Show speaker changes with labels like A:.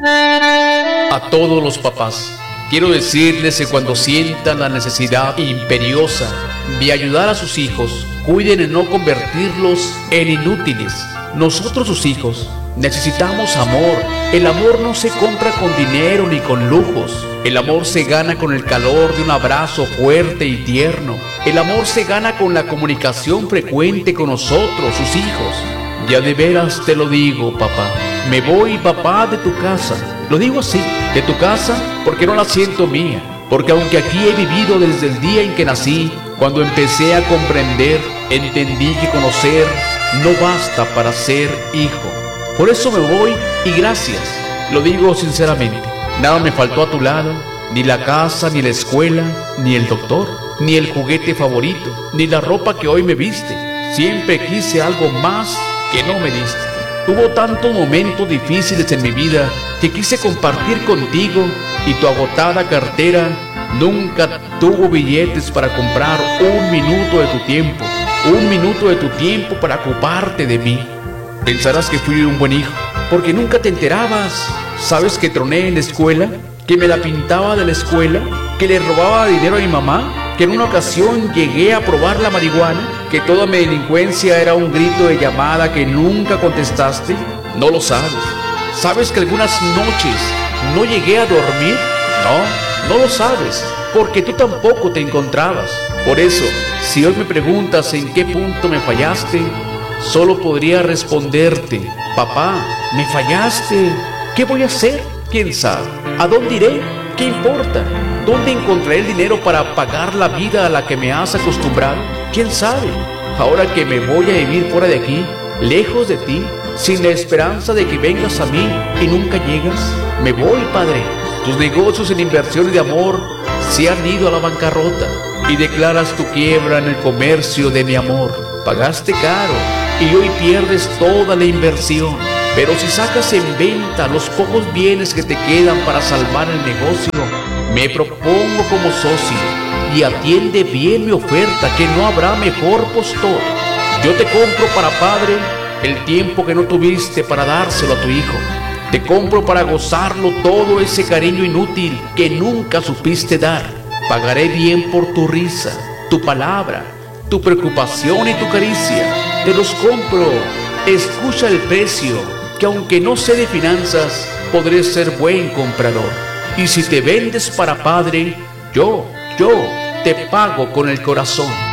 A: A todos los papás, quiero decirles que cuando sientan la necesidad imperiosa de ayudar a sus hijos, cuiden en no convertirlos en inútiles. Nosotros, sus hijos, necesitamos amor. El amor no se compra con dinero ni con lujos. El amor se gana con el calor de un abrazo fuerte y tierno. El amor se gana con la comunicación frecuente con nosotros, sus hijos. Ya de veras te lo digo, papá. Me voy, papá, de tu casa. Lo digo así, de tu casa, porque no la siento mía. Porque aunque aquí he vivido desde el día en que nací, cuando empecé a comprender, entendí que conocer no basta para ser hijo. Por eso me voy y gracias. Lo digo sinceramente. Nada me faltó a tu lado, ni la casa, ni la escuela, ni el doctor, ni el juguete favorito, ni la ropa que hoy me viste. Siempre quise algo más que no me diste. Hubo tantos momentos difíciles en mi vida que quise compartir contigo y tu agotada cartera nunca tuvo billetes para comprar un minuto de tu tiempo, para ocuparte de mí. Pensarás que fui un buen hijo, porque nunca te enterabas. ¿Sabes que troné en la escuela? ¿Que me la pintaba de la escuela? ¿Que le robaba dinero a mi mamá? ¿Que en una ocasión llegué a probar la marihuana? ¿Que toda mi delincuencia era un grito de llamada que nunca contestaste? No lo sabes. ¿Sabes que algunas noches no llegué a dormir? No lo sabes, porque tú tampoco te encontrabas. Por eso, si hoy me preguntas en qué punto me fallaste, solo podría responderte: papá, me fallaste. ¿Qué voy a hacer? ¿Quién sabe? ¿A dónde iré? ¿Qué importa? ¿Dónde encontraré el dinero para pagar la vida a la que me has acostumbrado? ¿Quién sabe? Ahora que me voy a vivir fuera de aquí, lejos de ti, sin la esperanza de que vengas a mí y nunca llegas, me voy, padre. Tus negocios en inversiones de amor se han ido a la bancarrota y declaras tu quiebra en el comercio de mi amor. Pagaste caro y hoy pierdes toda la inversión. Pero si sacas en venta los pocos bienes que te quedan para salvar el negocio, me propongo como socio y atiende bien mi oferta, que no habrá mejor postor. Yo te compro para padre el tiempo que no tuviste para dárselo a tu hijo. Te compro para gozarlo todo ese cariño inútil que nunca supiste dar. Pagaré bien por tu risa, tu palabra, tu preocupación y tu caricia. Te los compro. Escucha el precio, que aunque no sé de finanzas, podré ser buen comprador. Y si te vendes para padre, yo te pago con el corazón.